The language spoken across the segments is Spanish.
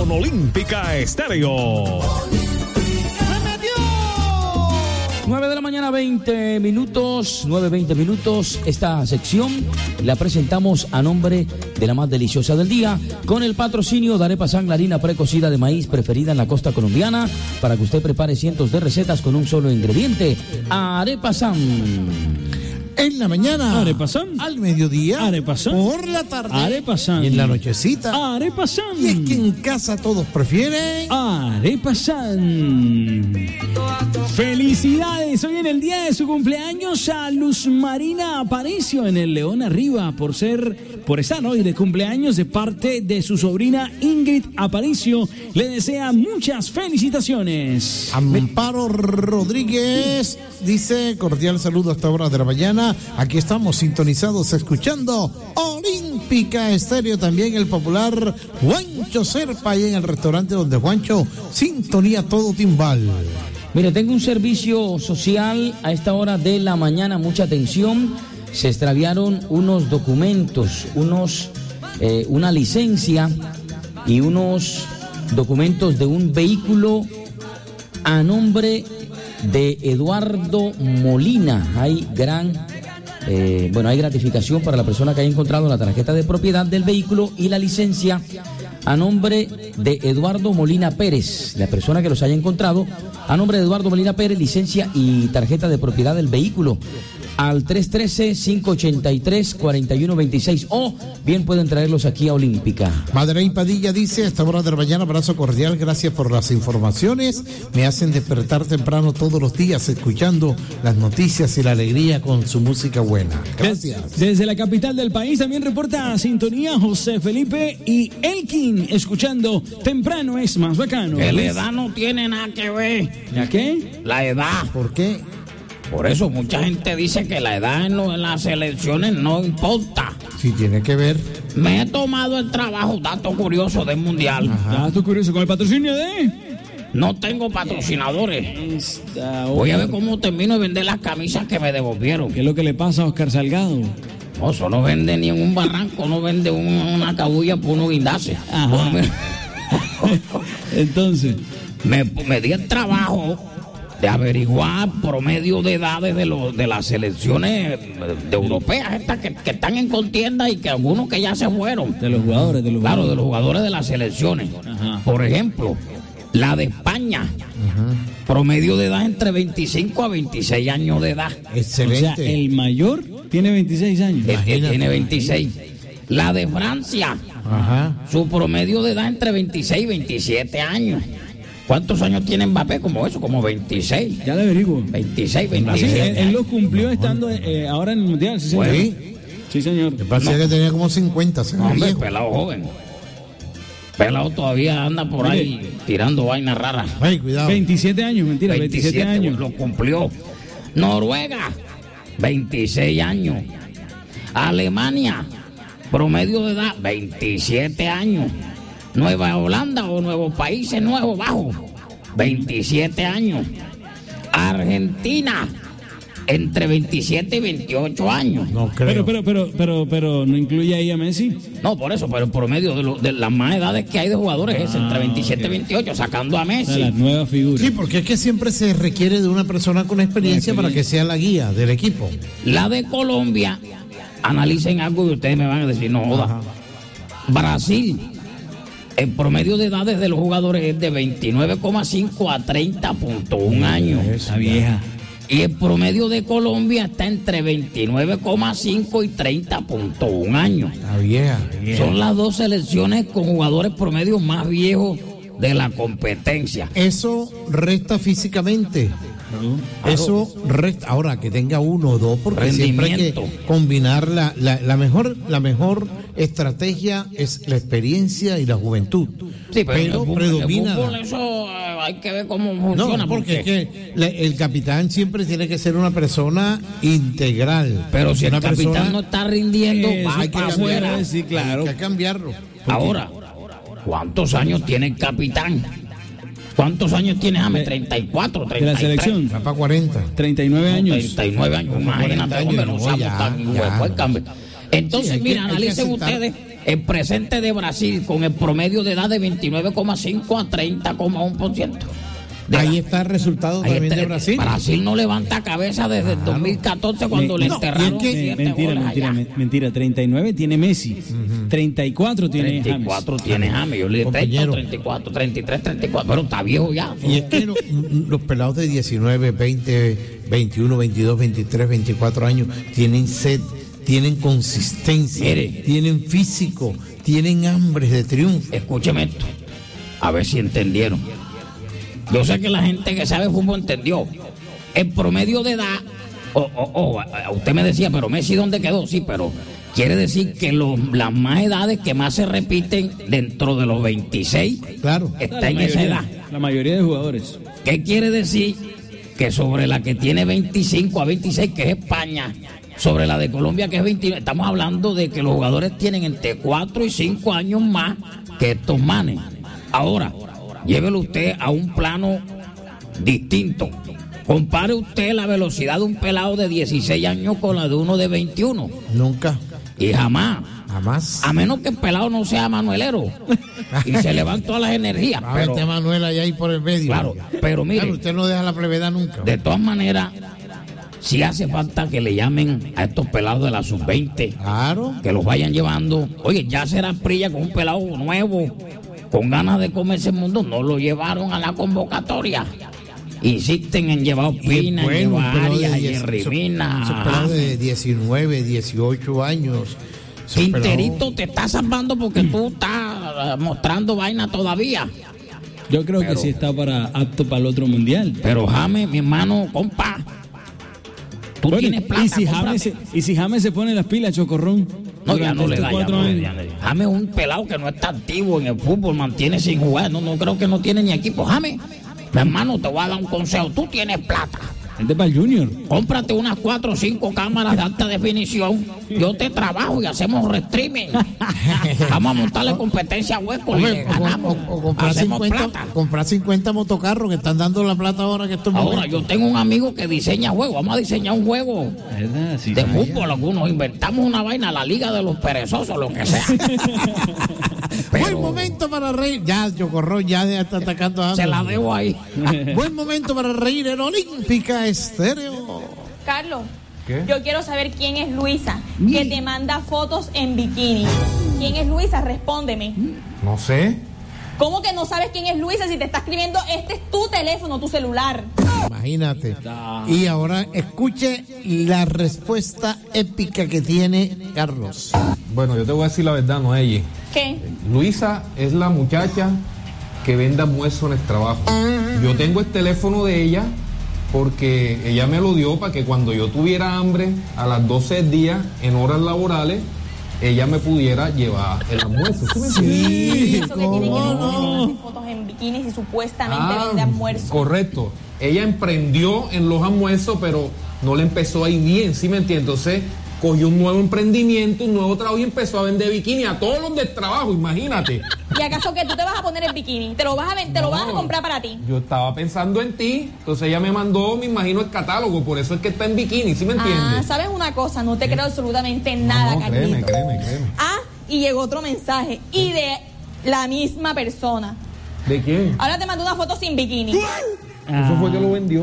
con Olímpica Estéreo. 9 de la mañana, 20 minutos. Esta sección la presentamos a nombre de la más deliciosa del día, con el patrocinio de Arepa San, la harina precocida de maíz preferida en la costa colombiana, para que usted prepare cientos de recetas con un solo ingrediente. Arepa San. En la mañana, arepasan. Al mediodía, arepasan. Por la tarde, arepasan. Y en la nochecita, arepasan. Y es que en casa todos prefieren arepasan. Felicidades hoy en el día de su cumpleaños a Luz Marina Aparicio en el León Arriba por estar hoy de cumpleaños de parte de su sobrina Ingrid Aparicio. Le desea muchas felicitaciones. Amparo Rodríguez dice: cordial saludo a esta hora de la mañana. Aquí estamos sintonizados escuchando Olímpica Estéreo, también el popular Juancho Serpa, ahí en el restaurante donde Juancho sintonía todo timbal. Mire, tengo un servicio social a esta hora de la mañana, mucha atención. Se extraviaron unos documentos, una licencia y unos documentos de un vehículo a nombre de Eduardo Molina. Hay hay gratificación para la persona que haya encontrado la tarjeta de propiedad del vehículo y la licencia a nombre de Eduardo Molina Pérez. La persona que los haya encontrado a nombre de Eduardo Molina Pérez, licencia y tarjeta de propiedad del vehículo, al 313-583-4126, o bien pueden traerlos aquí a Olímpica. Madrey Padilla dice: a esta hora de la mañana, abrazo cordial, gracias por las informaciones, me hacen despertar temprano todos los días escuchando las noticias y la alegría con su música buena. Gracias. Desde la capital del país también reporta sintonía José Felipe y Elkin, escuchando Temprano es más bacano. Que la edad no tiene nada que ver. ¿La qué? La edad. ¿Por qué? Por eso mucha gente dice que la edad en las elecciones no importa. Sí, tiene que ver. Me he tomado el trabajo, dato curioso del mundial. Ajá. Dato curioso, con el patrocinio de... No tengo patrocinadores. Voy a ver cómo termino de vender las camisas que me devolvieron. ¿Qué es lo que le pasa a Oscar Salgado? No, eso no vende ni en un barranco, no vende una cabulla por unos guindazos. Entonces, me di el trabajo de averiguar promedio de edades de las selecciones de europeas estas que están en contienda y que algunos que ya se fueron. De los jugadores. Claro, de los jugadores de las selecciones. Ajá. Por ejemplo, la de España. Ajá. Promedio de edad entre 25 a 26 años de edad. Excelente. O sea, el mayor tiene 26 años. Tiene 26. La de Francia. Ajá. Su promedio de edad entre 26 y 27 años. ¿Cuántos años tiene Mbappé? Como 26. Ya le averiguo. 26, 27. Él lo cumplió estando ahora en el Mundial. Sí, señor. Bueno. Sí, señor. Me parecía que tenía como 50. Hombre, pelado joven. Pelado todavía anda por ahí tirando vainas raras. Ay, cuidado. 27 años, mentira, 27 años. Lo cumplió. Noruega, 26 años. Alemania, promedio de edad, 27 años. Nueva Holanda o Nuevos Países Nuevos Bajos, 27 años. Argentina, entre 27 y 28 años. No creo. Pero ¿no incluye ahí a Messi? No, por eso, pero el promedio de las más edades que hay de jugadores es entre 27 y 28, sacando a Messi. O sea, las nuevas figuras. Sí, porque es que siempre se requiere de una persona con experiencia para que sea la guía del equipo. La de Colombia, analicen algo y ustedes me van a decir, no joda. Ajá. Brasil, el promedio de edades de los jugadores es de 29,5 a 30,1 años. Esa vieja. Y el promedio de Colombia está entre 29,5 y 30,1 años. La vieja. Son las dos selecciones con jugadores promedios más viejos de la competencia. Eso resta físicamente. Eso resta. Ahora, que tenga uno o dos, porque siempre hay que combinar la mejor estrategia es la experiencia y la juventud. Sí, pero predomina. El fútbol, eso hay que ver cómo funciona. No, porque es que el capitán siempre tiene que ser una persona integral. Pero si una el capitán no está rindiendo, va hay que para cambiarlo. afuera. Sí, claro. Hay que cambiarlo. Ahora, ¿cuántos años tiene el capitán? ¿Cuántos años tiene James? 34, 33. De la selección. Va para 40. 39 años. 39 años, imagínate, hombre, no no, somos ya. tan cambio. Entonces, Sí, mira, hay que analicen aceptar. ustedes el presente de Brasil con el promedio de edad de 29,5 a 30,1%. Ahí está el resultado Ahí también está, de Brasil. Brasil no levanta cabeza desde el 2014 cuando le enterraron 7 goles allá. Mentira, 39 tiene Messi, 34 tiene 34 tiene James, yo le digo 30, 34, 33, 34, pero está viejo ya. Y es que los pelados de 19, 20, 21, 22, 23, 24 años tienen sed, tienen consistencia, Mire. tienen físico, tienen hambre de triunfo. Escúcheme esto, a ver si entendieron. Yo sé que la gente que sabe fútbol entendió. El promedio de edad, usted me decía, pero Messi, ¿dónde quedó? Sí, pero quiere decir que las más edades que más se repiten dentro de los 26, Claro. está en esa edad. La mayoría de jugadores. ¿Qué quiere decir? Que sobre la que tiene 25 a 26, que es España, sobre la de Colombia, que es 29, estamos hablando de que los jugadores tienen entre 4 y 5 años más que estos manes. Ahora, llévelo usted a un plano distinto. Compare usted la velocidad de un pelado de 16 años con la de uno de 21. Nunca. Y jamás. A menos que el pelado no sea manuelero y se le van todas las energías. A ver, Manuel allá ahí por el medio. Claro, pero mire. Claro, usted no deja la plevedad nunca. De todas maneras, sí hace falta que le llamen a estos pelados de la sub-20. Claro. Que los vayan llevando. Oye, ya será Prilla con un pelado nuevo, con ganas de comerse el mundo, no lo llevaron a la convocatoria. Insisten en llevar Pina, en llevar Arias, en Rivina. Esos pelados de 19, 18 años. Quinterito te está salvando porque tú estás mostrando vaina todavía. Yo creo que sí está apto para el otro mundial. Pero James, mi hermano, compa, tú tienes plata. Y si James se pone las pilas, Chocorrón. No, ya no le da. James es un pelado que no está activo en el fútbol, mantiene sin jugar. No creo que no tiene ni equipo. James, mi hermano, te voy a dar un consejo. Tú tienes plata. Vente para el Junior. Cómprate unas 4 o 5 cámaras de alta definición. Yo te trabajo y hacemos streaming. Vamos a montarle competencia a Hueco y le ganamos. O comprar 50 motocarros que están dando la plata ahora que estos Ahora, momentos. yo tengo un amigo que diseña juegos. Vamos a diseñar un juego de fútbol. Algunos inventamos una vaina, la Liga de los Perezosos, lo que sea. Buen momento para reír. Ya, Chocorrón, ya está atacando a Se la debo ahí. Buen momento para reír en Olímpica Estéreo. Carlos, ¿qué? Yo quiero saber quién es Luisa, que te manda fotos en bikini. ¿Quién es Luisa? Respóndeme. No sé. ¿Cómo que no sabes quién es Luisa si te está escribiendo? Este es tu teléfono, tu celular. Imagínate. Y ahora escuche la respuesta épica que tiene Carlos. Bueno, yo te voy a decir la verdad, no ella. ¿Qué? Luisa es la muchacha que vende almuerzo en el trabajo. Yo tengo el teléfono de ella porque ella me lo dio para que cuando yo tuviera hambre a las 12 del día en horas laborales ella me pudiera llevar el almuerzo. ¿Sí me entiendes? Sí, eso te tiene que hacer fotos en bikini y supuestamente vende almuerzo. Correcto. Ella emprendió en los almuerzos, pero no le empezó a ir bien, ¿sí me entiendes? Entonces cogió un nuevo emprendimiento, un nuevo trabajo y empezó a vender bikini a todos los del trabajo, imagínate. ¿Y acaso que tú te vas a poner el bikini? ¿Te lo vas a comprar para ti? Yo estaba pensando en ti, entonces ella me mandó, me imagino, el catálogo, por eso es que está en bikini, ¿sí me entiendes? Ah, ¿sabes una cosa? No te creo absolutamente nada, Carlito. Créeme. Ah, y llegó otro mensaje, y de la misma persona. ¿De quién? Ahora te mandó una foto sin bikini. Eso fue que lo vendió.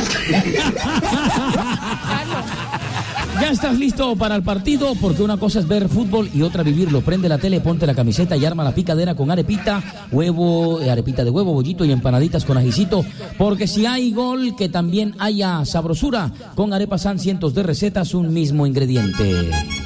Carlos. Ya estás listo para el partido, porque una cosa es ver fútbol y otra vivirlo. Prende la tele, ponte la camiseta y arma la picadera con arepita, arepita de huevo, bollito y empanaditas con ajicito, porque si hay gol, que también haya sabrosura. Con Arepa San, cientos de recetas, un mismo ingrediente.